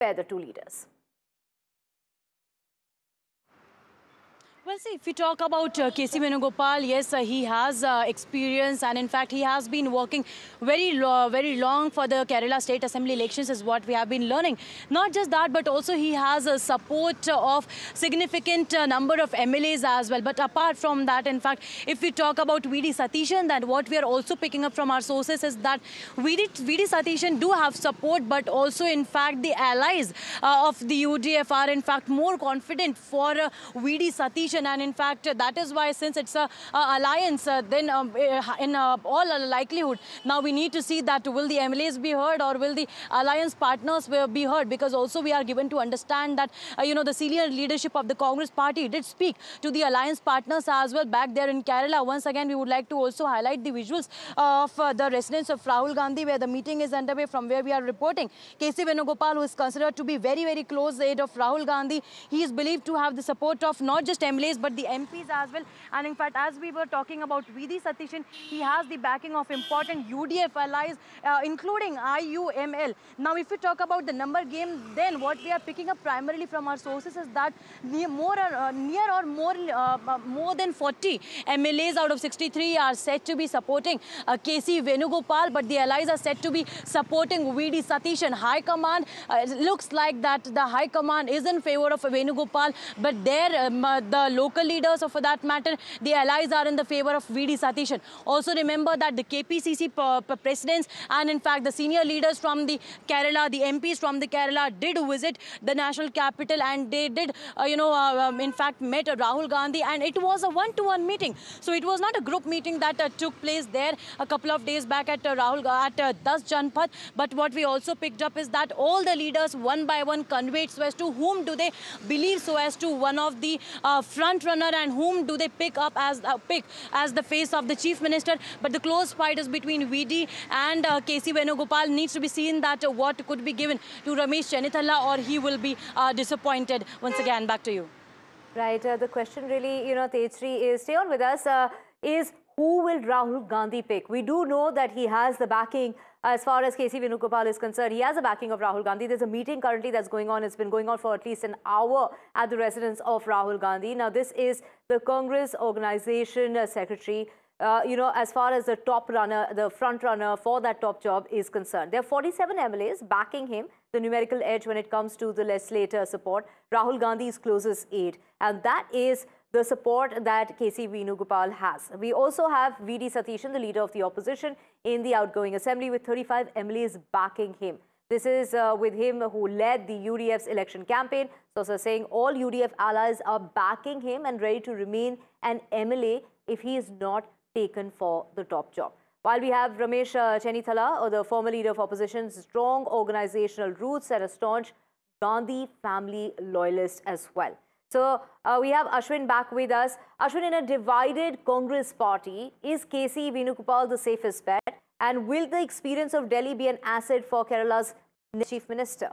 compare the two leaders. Well, see, if we talk about K.C. Venugopal, yes, he has experience, and in fact, he has been working very long for the Kerala State Assembly elections, is what we have been learning. Not just that, but also he has a support of significant number of MLAs as well. But apart from that, in fact, if we talk about V.D. Satheeshan, then what we are also picking up from our sources is that V.D. Satheeshan do have support, but also, in fact, the allies of the UDF are, in fact, more confident for V.D. Satheeshan. And in fact, that is why, since it's a alliance, then in all likelihood, now we need to see that will the MLAs be heard or will the alliance partners be heard, because also we are given to understand that the senior leadership of the Congress party did speak to the alliance partners as well back there in Kerala. Once again, we would like to also highlight the visuals of the residence of Rahul Gandhi, where the meeting is underway, from where we are reporting. K.C. Venugopal, who is considered to be very close aide of Rahul Gandhi, he is believed to have the support of not just MLAs but the MPs as well. And in fact, as we were talking about V.D. Satheeshan, he has the backing of important UDF allies, including IUML. Now, if we talk about the number game, then what we are picking up primarily from our sources is that more than 40 MLAs out of 63 are said to be supporting K.C. Venugopal, but the allies are said to be supporting V.D. Satheeshan. High Command, looks like that the High Command is in favor of Venugopal, but there the local leaders, or for that matter, the allies, are in the favor of V.D. Satheeshan. Also remember that the KPCC presidents and in fact the senior leaders from the Kerala, the MPs from the Kerala did visit the national capital, and they did, in fact met Rahul Gandhi, and it was a one-to-one meeting. So it was not a group meeting that took place there a couple of days back at Das Janpath. But what we also picked up is that all the leaders one by one conveyed so as to whom do they believe so as to one of the front runner, and whom do they pick as the face of the chief minister. But the close fight is between VD and K.C. Venugopal. Needs to be seen that what could be given to Ramesh Chennithalla, or he will be disappointed. Once again, back to you. Right. The question really, Tejasri, is, stay on with us, is who will Rahul Gandhi pick? We do know that he has the backing. As far as K.C. Venugopal is concerned, he has a backing of Rahul Gandhi. There's a meeting currently that's going on. It's been going on for at least an hour at the residence of Rahul Gandhi. Now, this is the Congress organization secretary. As far as the top runner, the front runner for that top job is concerned. There are 47 MLAs backing him, the numerical edge when it comes to the legislator support. Rahul Gandhi's closest aide. And that is the support that K.C. Venugopal has. We also have V.D. Satheeshan, the leader of the opposition in the outgoing assembly, with 35 MLAs backing him. This is with him who led the UDF's election campaign. So saying all UDF allies are backing him and ready to remain an MLA if he is not taken for the top job. While we have Ramesh Chennithalla, or the former leader of opposition's strong organizational roots and a staunch Gandhi family loyalist as well. So we have Ashwin back with us. Ashwin, in a divided Congress party, is K.C. Venugopal the safest bet? And will the experience of Delhi be an asset for Kerala's chief minister?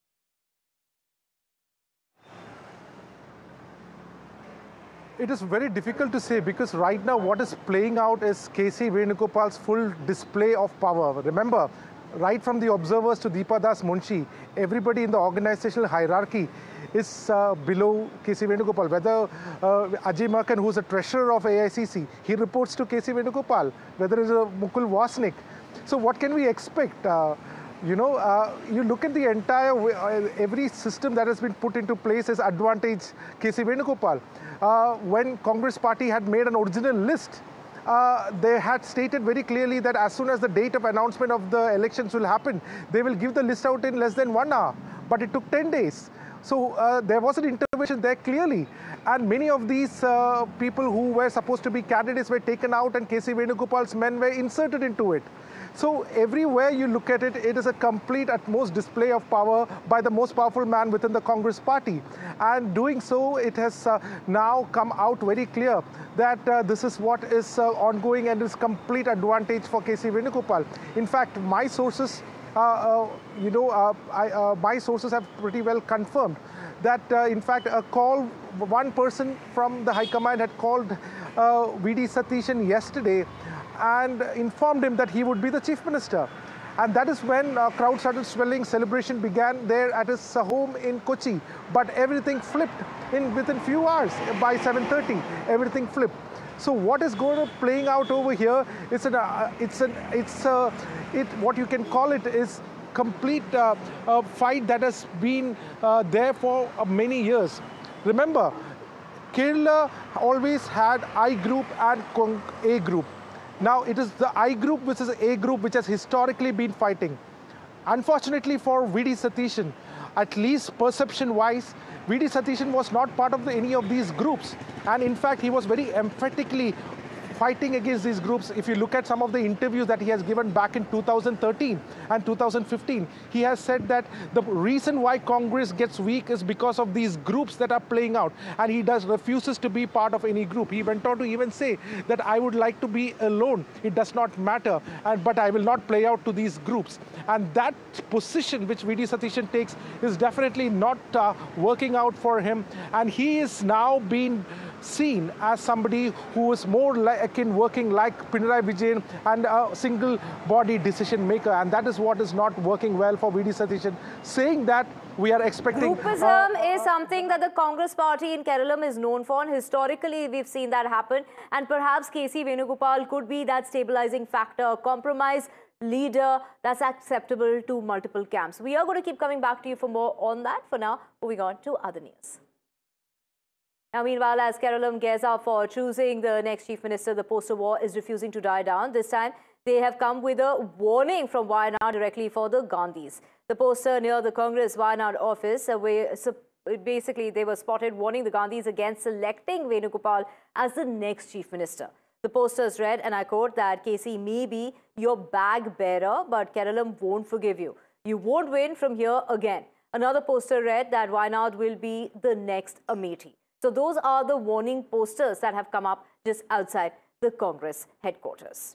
It is very difficult to say, because right now what is playing out is K.C. Venugopal's full display of power. Remember, right from the observers to Deepa Das Munshi, everybody in the organizational hierarchy is below K.C. Venugopal. Whether Ajay Makan, who is a treasurer of AICC, he reports to K.C. Venugopal. Whether it's Mukul Vasnik. So what can we expect? You look at the entire, every system that has been put into place as advantage K.C. Venugopal. When Congress party had made an original list, they had stated very clearly that as soon as the date of announcement of the elections will happen, they will give the list out in less than 1 hour. But it took 10 days. So there was an intervention there clearly. And many of these people who were supposed to be candidates were taken out, and K.C. Venugopal's men were inserted into it. So everywhere you look at it, it is a complete utmost display of power by the most powerful man within the Congress party. And doing so, it has now come out very clear that this is what is ongoing and is complete advantage for K.C. Venugopal. In fact, my sources, my sources have pretty well confirmed that, in fact, one person from the High Command had called V.D. Satheeshan yesterday and informed him that he would be the chief minister. And that is when crowd started swelling, celebration began there at his home in Kochi. But everything flipped within few hours. By 7:30, everything flipped. So what is playing out over here? What you can call it is complete fight that has been there for many years. Remember, Kerala always had I group and A group. Now it is the I group which is A group which has historically been fighting. Unfortunately for V.D. Satheesan, at least perception-wise, V.D. Satheesan was not part of any of these groups. And in fact, he was very emphatically fighting against these groups. If you look at some of the interviews that he has given back in 2013 and 2015, he has said that the reason why Congress gets weak is because of these groups that are playing out, and he refuses to be part of any group. He went on to even say that I would like to be alone. It does not matter, but I will not play out to these groups. And that position which V.D. Satheesan takes is definitely not working out for him, and he is now being seen as somebody who is more working like Pinarayi Vijayan and a single body decision maker, and that is what is not working well for V.D. Satheesan. Saying that, we are expecting... Groupism is something that the Congress party in Kerala is known for, and historically we've seen that happen, and perhaps K.C. Venugopal could be that stabilizing factor, a compromise leader that's acceptable to multiple camps. We are going to keep coming back to you for more on that. For now, moving on to other news. Now, meanwhile, as Kerala gears up for choosing the next chief minister, the poster war is refusing to die down. This time, they have come with a warning from Wayanad directly for the Gandhis. The poster near the Congress Wayanad office, basically they were spotted warning the Gandhis against selecting Venugopal as the next chief minister. The posters read, and I quote, that KC may be your bag bearer, but Kerala won't forgive you. You won't win from here again. Another poster read that Wayanad will be the next Amethi. So those are the warning posters that have come up just outside the Congress headquarters.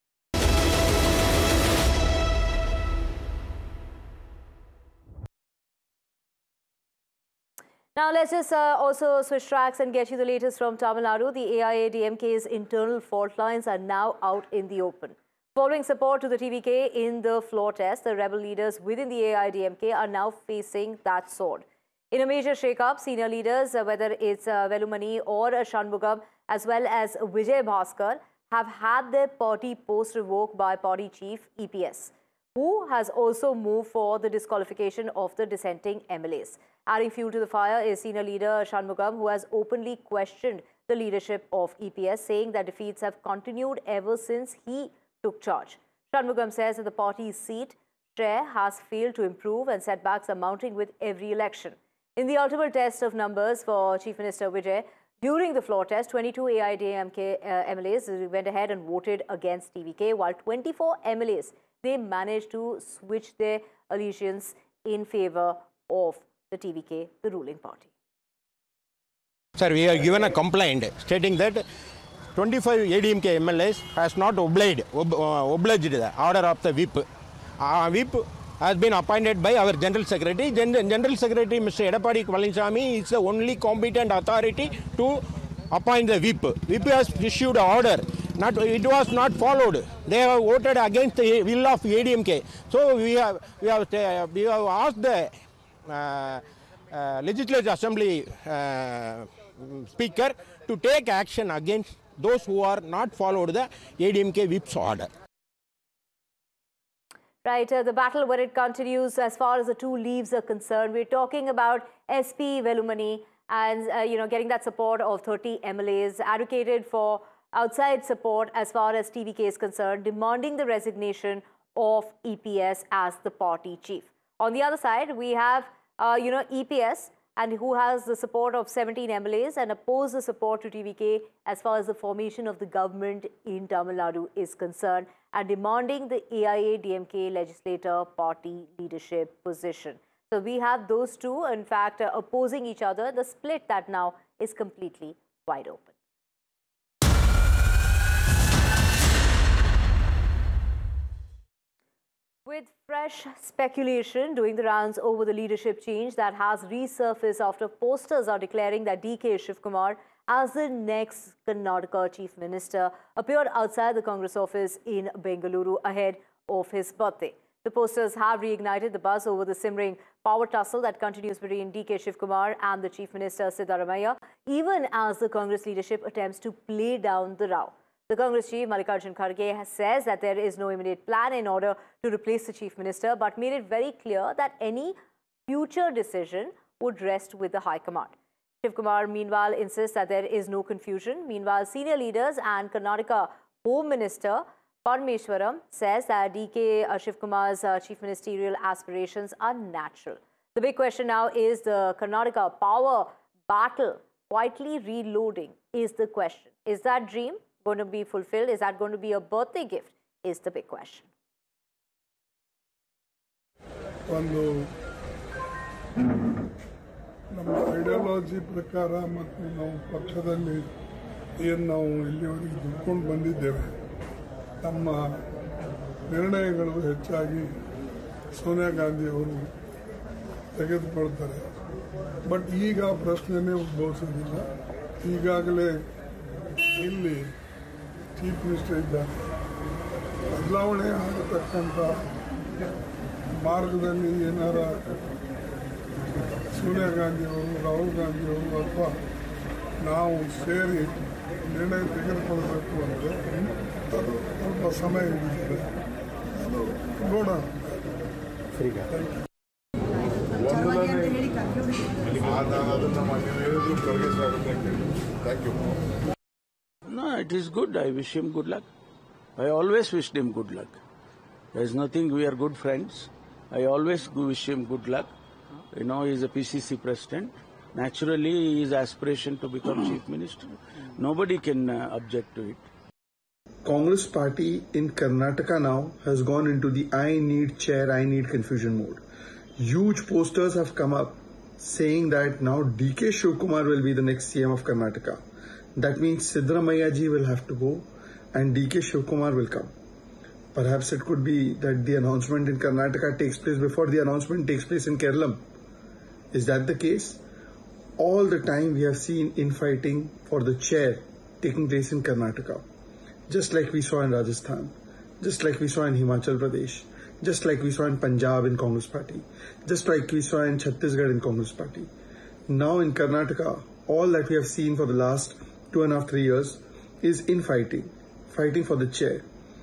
Now let's just also switch tracks and get you the latest from Tamil Nadu. The AIADMK's internal fault lines are now out in the open. Following support to the TVK in the floor test, the rebel leaders within the AIADMK are now facing that sword. In a major shake-up, senior leaders, whether it's Velumani or Shanmugam, as well as Vijay Bhaskar, have had their party post revoked by party chief EPS, who has also moved for the disqualification of the dissenting MLAs. Adding fuel to the fire is senior leader Shanmugam, who has openly questioned the leadership of EPS, saying that defeats have continued ever since he took charge. Shanmugam says that the party's seat share has failed to improve and setbacks are mounting with every election. In the ultimate test of numbers for Chief Minister Vijay, during the floor test, 22 AIADMK MLAs went ahead and voted against TVK, while 24 MLAs, they managed to switch their allegiance in favor of the TVK, the ruling party. Sir, we have given a complaint stating that 25 ADMK MLAs has not obeyed the order of the whip. Whip has been appointed by our General Secretary. General Secretary Mr. Edapadi Palaniswamy is the only competent authority to appoint the whip. Whip has issued an order. It was not followed. They have voted against the will of ADMK. So we have asked the Legislative Assembly Speaker to take action against those who are not followed the ADMK whip's order. Right, the battle where it continues as far as the two leaves are concerned. We're talking about SP Velumani and getting that support of 30 MLAs, advocated for outside support as far as TVK is concerned, demanding the resignation of EPS as the party chief. On the other side, we have EPS, and who has the support of 17 MLAs and oppose the support to TVK as far as the formation of the government in Tamil Nadu is concerned, and demanding the AIADMK legislator party leadership position. So we have those two, in fact, opposing each other. The split that now is completely wide open. With fresh speculation doing the rounds over the leadership change that has resurfaced after posters are declaring that DK Shivkumar as the next Karnataka Chief Minister appeared outside the Congress office in Bengaluru ahead of his birthday. The posters have reignited the buzz over the simmering power tussle that continues between DK Shivkumar and the Chief Minister Siddaramaiah, even as the Congress leadership attempts to play down the row. The Congress chief, Mallikarjun Kharge, says that there is no immediate plan in order to replace the Chief Minister, but made it very clear that any future decision would rest with the High Command. Shivkumar, meanwhile, insists that there is no confusion. Meanwhile, senior leaders and Karnataka Home Minister Parameswaram says that DK Shivkumar's chief ministerial aspirations are natural. The big question now is the Karnataka power battle quietly reloading is the question. Is that dream going to be fulfilled? Is that going to be a birthday gift? Is the big question. ನಮ್ಮ ideology ಪ್ರಕಾರ ಮತ್ತು ನಾವು ಪಕ್ಷದಲ್ಲಿ ಏನು ನಾವು ಇಲ್ಲಿವರೆಗೆ ದುಡ್ಕೊಂಡು ಬಂದಿದ್ದೇವೆ ನಮ್ಮ ನಿರ್ಣಯಗಳು ಹೆಚ್ಚಾಗಿ ಸೋನಿಯಾ ಗಾಂಧಿಯವರು ತೆಗೆದುಕೊಳ್ತಾರೆ. ಬಟ್ ಈಗ ಪ್ರಶ್ನೆನೇ ಉದ್ಭವಿಸೋದಿಲ್ಲ. ಈಗಾಗಲೇ ಇಲ್ಲಿ ಚೀಫ್ ಮಿನಿಸ್ಟರ್ ಇದ್ದಾರೆ. ಬದಲಾವಣೆ ಆಗತಕ್ಕಂಥ ಮಾರ್ಗದಲ್ಲಿ ಏನಾರ ಸೋನಿಯಾ ಗಾಂಧಿಯವರು, ರಾಹುಲ್ ಗಾಂಧಿಯವರು ಅಥವಾ ನಾವು ಸೇರಿ ನಿರ್ಣಯ ತೆಗೆದುಕೊಳ್ಬೇಕು ಅಂದರೆ ಅದು ಸ್ವಲ್ಪ ಸಮಯ ಹಿಡಿತದೆ. ಅದು ನೋಡೋಣ. No, it is good. I wish him good luck. I always wished him good luck. There is nothing, we are good friends. I always wish him good luck. You know, he is a PCC president. Naturally, his aspiration to become chief minister, nobody can object to it. Congress party in Karnataka now has gone into the I need chair, I need confusion mode. Huge posters have come up saying that now DK Shivkumar will be the next CM of Karnataka. That means Siddaramaiah ji will have to go and DK Shivkumar will come. Perhaps it could be that the announcement in Karnataka takes place before the announcement takes place in Kerala. Is that the case? All the time we have seen infighting for the chair taking place in Karnataka. Just like we saw in Rajasthan, just like we saw in Himachal Pradesh, just like we saw in Punjab in Congress party, just like we saw in Chhattisgarh in Congress party. Now in Karnataka, all that we have seen for the last 2.5 to 3 years is infighting, fighting for the chair.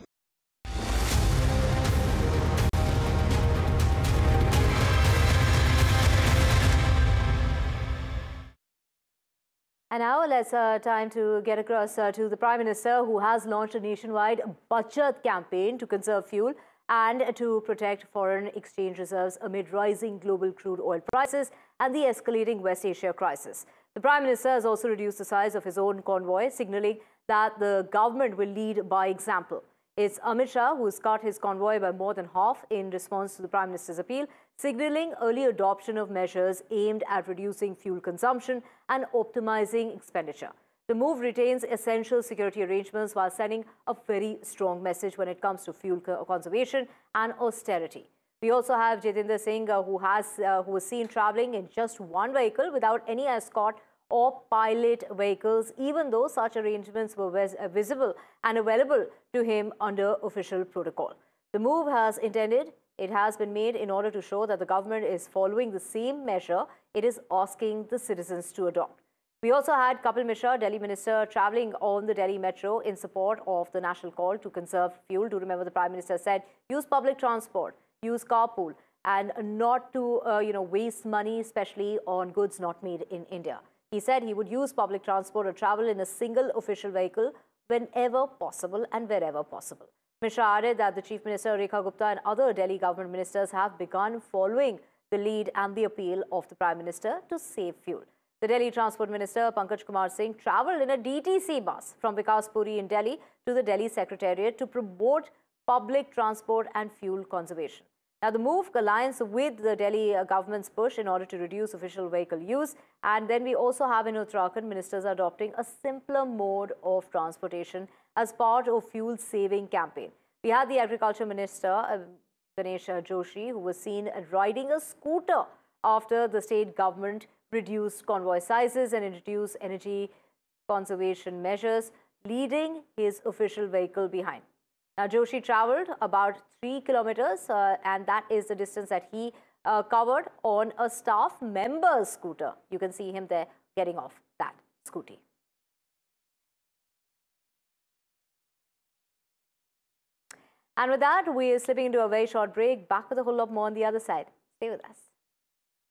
And now let's time to get across to the Prime Minister, who has launched a nationwide Bachat campaign to conserve fuel and to protect foreign exchange reserves amid rising global crude oil prices and the escalating West Asia crisis. The Prime Minister has also reduced the size of his own convoy, signalling that the government will lead by example. It's Amit Shah who has cut his convoy by more than half in response to the Prime Minister's appeal, signalling early adoption of measures aimed at reducing fuel consumption and optimizing expenditure. The move retains essential security arrangements while sending a very strong message when it comes to fuel conservation and austerity. We also have Jitendra Singh, who was seen travelling in just one vehicle without any escort or pilot vehicles, even though such arrangements were visible and available to him under official protocol. The move has been made in order to show that the government is following the same measure it is asking the citizens to adopt. We also had Kapil Mishra, Delhi Minister, travelling on the Delhi Metro in support of the national call to conserve fuel. Do remember the Prime Minister said, use public transport, use carpool, and not to waste money, especially on goods not made in India. He said he would use public transport or travel in a single official vehicle whenever possible and wherever possible. Mishra added that the Chief Minister, Rekha Gupta, and other Delhi government ministers have begun following the lead and the appeal of the Prime Minister to save fuel. The Delhi Transport Minister, Pankaj Kumar Singh, travelled in a DTC bus from Vikas Puri in Delhi to the Delhi Secretariat to promote public transport and fuel conservation. Now, the move aligns with the Delhi government's push in order to reduce official vehicle use. And then we also have in Uttarakhand, ministers adopting a simpler mode of transportation as part of fuel-saving campaign. We had the Agriculture Minister, Ganesh Joshi, who was seen riding a scooter after the state government reduced convoy sizes and introduced energy conservation measures, leading his official vehicle behind. Now, Joshi travelled about 3 kilometers and that is the distance that he covered on a staff member's scooter. You can see him there getting off that scooty. And with that, we are slipping into a very short break. Back with a whole lot more on the other side. Stay with us.